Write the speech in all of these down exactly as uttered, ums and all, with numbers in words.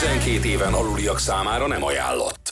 tizenkét éven aluliak számára nem ajánlott.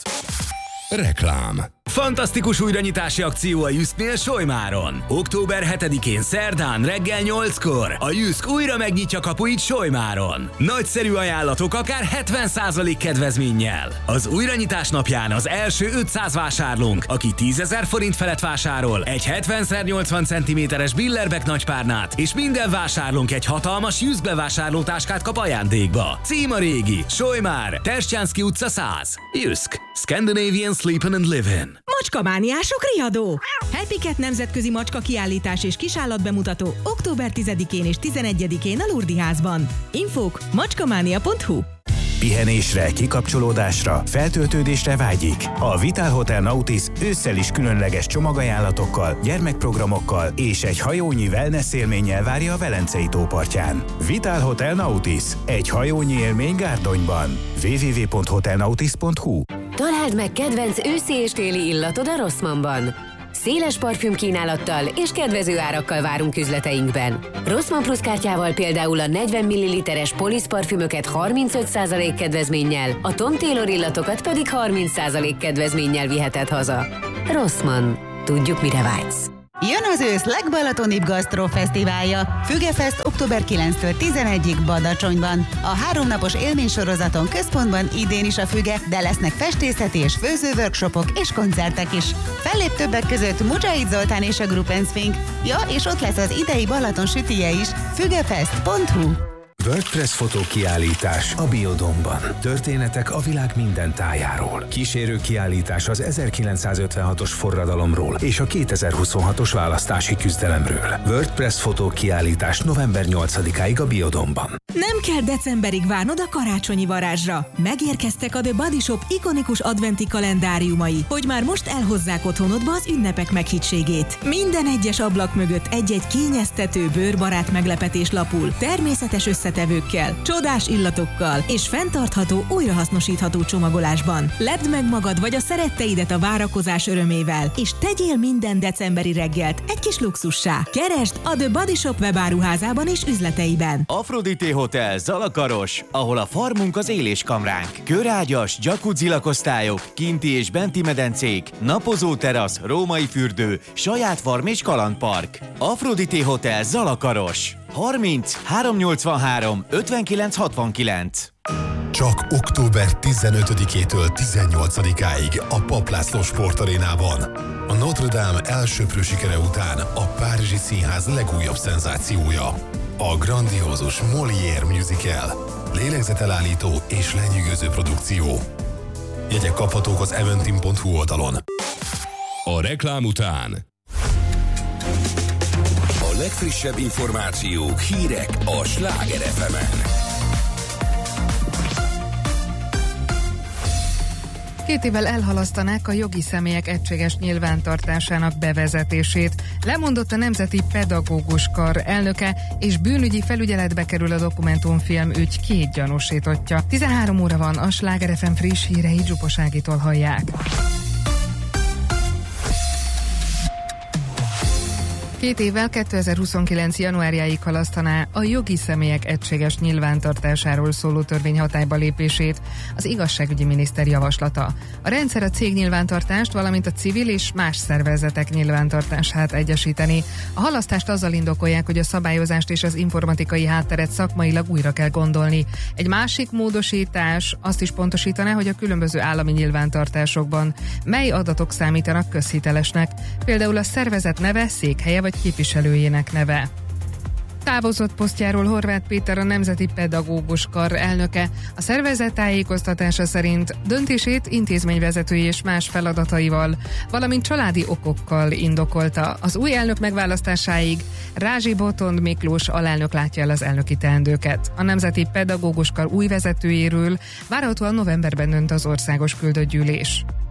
Reklám. Fantasztikus újranyitási akció a Jysknél Solymáron. október hetedikén szerdán reggel nyolckor a Jysk újra megnyitja kapuit Solymáron. Nagyszerű ajánlatok akár hetven százalék kedvezménnyel. Az újranyitás napján az első ötszáz vásárlónk, aki tízezer forint felett vásárol, egy hetven szer nyolcvan centiméteres Billerbeck nagypárnát, és minden vásárlónk egy hatalmas Jysk bevásárlótáskát kap ajándékba. Cím a régi, Solymár, Terstjánszky utca száz. Jysk. Scandinavian Sleepin' and Livin'. Macskamániások riadó! Happy Cat nemzetközi macska kiállítás és kisállatbemutató október tizedikén és tizenegyedikén a Lurdi házban. Infók macskamánia pont hu. Pihenésre, kikapcsolódásra, feltöltődésre vágyik. A Vital Hotel Nautis ősszel is különleges csomagajánlatokkal, gyermekprogramokkal és egy hajónyi wellness élménnyel várja a Velencei tó partján. Vital Hotel Nautis, egy hajónyi élmény Gárdonyban. double-u double-u double-u pont hotel nautis pont hu. Találd meg kedvenc őszi és téli illatod a Rossmannban. Széles parfümkínálattal és kedvező árakkal várunk üzleteinkben. Rossmann Plus kártyával például a negyven milliliteres Police parfümöket harmincöt százalék kedvezménnyel, a Tom Taylor illatokat pedig harminc százalék kedvezménnyel viheted haza. Rossmann. Tudjuk, mire vágysz. Jön az ősz legbalatonibb gasztrofesztiválja. Fügefest október kilencedikétől tizenegyedikéig Badacsonyban. A háromnapos élménysorozaton központban idén is a Füge, de lesznek festészeti és főző workshopok és koncertek is. Fellép többek között Mujahid Zoltán és a Group and Swing. Ja, és ott lesz az idei Balaton sütije is. fügefest pont hu. WordPress fotókiállítás a Biodomban. Történetek a világ minden tájáról. Kísérő kiállítás az ezerkilencszázötvenhatos forradalomról és a kétezer-huszonhatos választási küzdelemről. WordPress fotókiállítás november nyolcadikáig a Biodomban. Nem kell decemberig várnod a karácsonyi varázsra. Megérkeztek a The Body Shop ikonikus adventi kalendáriumai, hogy már most elhozzák otthonodba az ünnepek meghittségét. Minden egyes ablak mögött egy-egy kényeztető, bőrbarát meglepetés lapul, természetes összetevőkkel, csodás illatokkal és fenntartható, újrahasznosítható csomagolásban. Lepd meg magad vagy a szeretteidet a várakozás örömével, és tegyél minden decemberi reggelt egy kis luxussá. Keresd a The Body Shop webáruházában és üzleteiben. Aphrodite Hotel Zalakaros, ahol a farmunk az éléskamránk. Körágyas, jacuzzi lakosztályok, kinti és benti medencék, napozó terasz, római fürdő, saját farm és kalandpark. Aphrodite Hotel Zalakaros. harminc háromszáznyolcvanhárom ötvenkilenc hatvankilenc. Csak október tizenötödikétől tizennyolcadikáig a Papp László Sportarénában. A Notre Dame elsöprő sikere után a Párizsi Színház legújabb szenzációja. A grandiózus Molière musical. Lélegzetelállító és lenyűgöző produkció. Jegyek kaphatók az eventim pont hu oldalon. A reklám után A legfrissebb információk, hírek a Sláger ef emen. Két évvel elhalasztanák a jogi személyek egységes nyilvántartásának bevezetését. Lemondott a Nemzeti Pedagógus Kar elnöke, és bűnügyi felügyeletbe kerül a dokumentumfilm ügy két gyanúsítottja. tizenhárom óra van, a Sláger ef em friss hírei Zsupos Ágitól hallják. Két évvel kétezer-huszonkilenc januárjáig halasztaná a jogi személyek egységes nyilvántartásáról szóló törvény hatályba lépését az igazságügyi miniszter javaslata. A rendszer a cégnyilvántartást, valamint a civil és más szervezetek nyilvántartását egyesíteni. A halasztást azzal indokolják, hogy a szabályozást és az informatikai hátteret szakmailag újra kell gondolni. Egy másik módosítás azt is pontosítaná, hogy a különböző állami nyilvántartásokban mely adatok számítanak közhitelesnek, például a szervezet neve, székhelye vagy képviselőjének neve. Távozott posztjáról Horváth Péter, a Nemzeti Pedagógus Kar elnöke. A szervezet tájékoztatása szerint döntését intézményvezetői és más feladataival, valamint családi okokkal indokolta. Az új elnök megválasztásáig Rázsi Botond Miklós alelnök látja el az elnöki teendőket. A Nemzeti Pedagógus Kar új vezetőjéről várhatóan novemberben dönt az országos küldött gyűlés.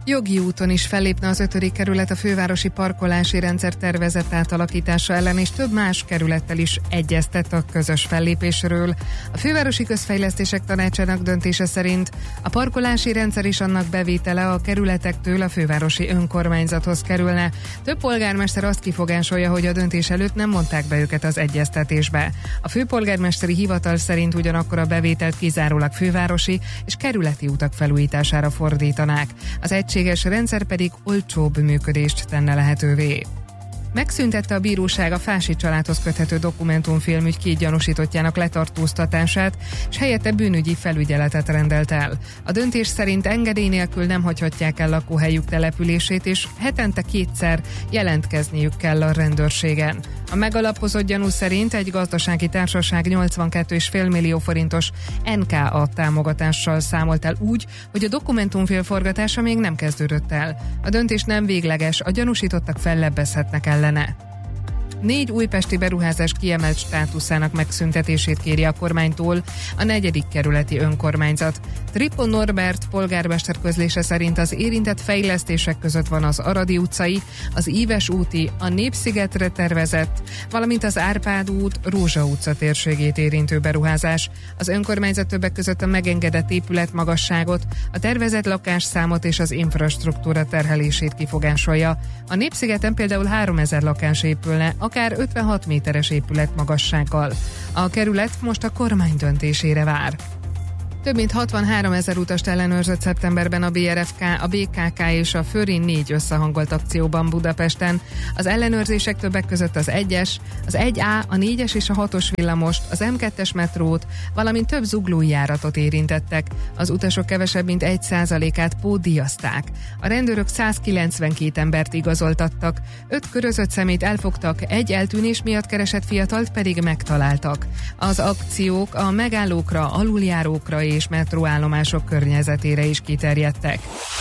Jogi úton is fellépne az ötödik kerület a fővárosi parkolási rendszer tervezett átalakítása ellen, és több más kerülettel is egyeztet a közös fellépésről. A Fővárosi Közfejlesztések Tanácsának döntése szerint a parkolási rendszer és annak bevétele a kerületektől a fővárosi önkormányzathoz kerülne. Több polgármester azt kifogásolja, hogy a döntés előtt nem mondták be őket az egyeztetésbe. A főpolgármesteri hivatal szerint ugyanakkor a bevételt kizárólag fővárosi és kerületi utak felújítására fordítanák. Az egységes rendszer pedig olcsóbb működést tenne lehetővé. Megszüntette a bíróság a Fási családhoz köthető dokumentumfilmügy két gyanúsítottjának letartóztatását, és helyette bűnügyi felügyeletet rendelt el. A döntés szerint engedély nélkül nem hagyhatják el lakóhelyük települését, és hetente kétszer jelentkezniük kell a rendőrségen. A megalapozott gyanú szerint egy gazdasági társaság nyolcvankettő egész öt millió forintos en ká á támogatással számolt el úgy, hogy a dokumentumfilm forgatása még nem kezdődött el. A döntés nem végleges, a gyanúsítottak fellebbezhetnek ellene. Négy újpesti beruházás kiemelt státuszának megszüntetését kéri a kormánytól a negyedik kerületi önkormányzat. Tripon Norbert polgármester közlése szerint az érintett fejlesztések között van az Aradi utcai, az Íves úti, a Népszigetre tervezett, valamint az Árpád út, Rózsa utca térségét érintő beruházás. Az önkormányzat többek között a megengedett épületmagasságot, a tervezett lakásszámot és az infrastruktúra terhelését kifogásolja. A Népszigeten például háromezer lakás épülne, akár ötvenhat méteres épületmagassággal. A kerület most a kormány döntésére vár. Több mint hatvanhárom ezer utast ellenőrzött szeptemberben a bé er ef ká, a bé ká ká és a Förin négy összehangolt akcióban Budapesten. Az ellenőrzések többek között az egyes, az egy á, a négyes és a hatos villamost, az em kettes metrót, valamint több zuglói járatot érintettek. Az utasok kevesebb mint egy százalékát pótdíjazták. A rendőrök százkilencvenkét embert igazoltattak, öt körözött szemét elfogtak, egy eltűnés miatt keresett fiatalt pedig megtaláltak. Az akciók a megállókra, aluljárókra és metróállomások környezetére is kiterjedtek.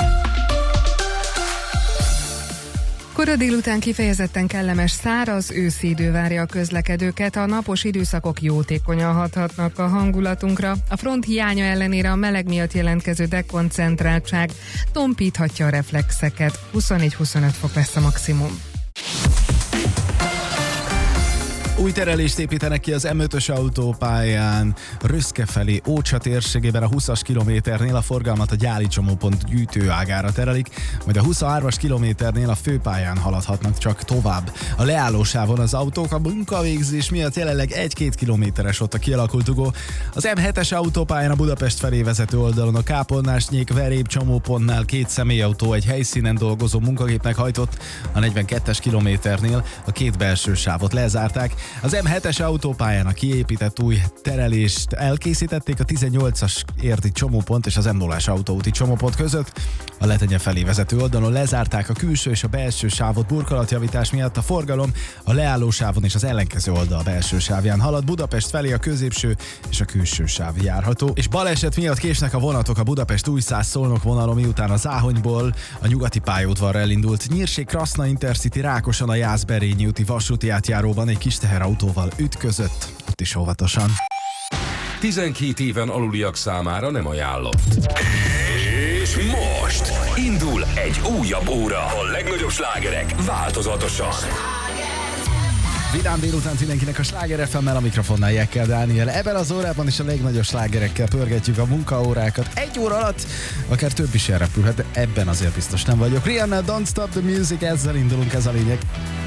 Kora délután kifejezetten kellemes száraz őszi idő várja a közlekedőket, a napos időszakok jótékonyan hathatnak a hangulatunkra. A front hiánya ellenére a meleg miatt jelentkező dekoncentráltság tompíthatja a reflexeket. huszonnégy-huszonöt fok lesz a maximum. Új terelést építenek ki az em ötös autópályán Röszke felé Ócsa térségében a húszas kilométernél a forgalmat a Gyáli csomópont gyűjtőágára terelik, majd a huszonhármas kilométernél a főpályán haladhatnak csak tovább. A leállósávon az autók a munkavégzés miatt jelenleg egy-két kilométeres ott a kialakult dugó. Az em hetes autópályán a Budapest felé vezető oldalon a Kápolnás-Nyék Veréb csomópontnál két személyautó egy helyszínen dolgozó munkagépnek hajtott, a negyvenkettes kilométernél a két belső sávot lezárták. Az em hetes autópályán a kiépített új terelést elkészítették a tizennyolcas érdi csomópont és az em nullás autóúti csomópont között. A Letenye felé vezető oldalon lezárták a külső és a belső sávot burkolatjavítás miatt. A forgalom a leálló sávon és az ellenkező oldal belső sávján halad. Budapest felé a középső és a külső sáv járható. És baleset miatt késnek a vonatok a Budapest-Újszász-Szolnok vonalon, miután a Záhonyból a nyugati pályaudvarra elindult Nyírség-Kraszna Intercity Rákoson a Jászberényi úti vasúti átjáróban egy kis teherautóval ütközött. Ott is óvatosan. tizenkét éven aluliak számára nem ajánlott. És most indul egy újabb óra. A legnagyobb slágerek változatosan. Vidám délután mindenkinek a Sláger ef em-mel, a mikrofonnál Jekkel Dániel. Ebben az órában is a legnagyobb slágerekkel pörgetjük a munkaórákat. Egy óra alatt akár több is elrepülhet, de ebben azért biztos nem vagyok. Rihanna, Don't Stop the Music, ezzel indulunk, ez a lényeg.